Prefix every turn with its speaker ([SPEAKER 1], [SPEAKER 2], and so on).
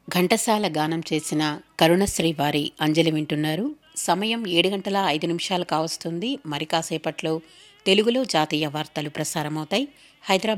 [SPEAKER 1] ఘంటసాల గానం చేసిన కరుణశ్రీ వారి అంజలి వింటున్నారు. సమయం 7:05 కావస్తుంది. మరి కాసేపట్లో తెలుగులో జాతీయ వార్తలు ప్రసారమవుతాయి. హైదరాబాద్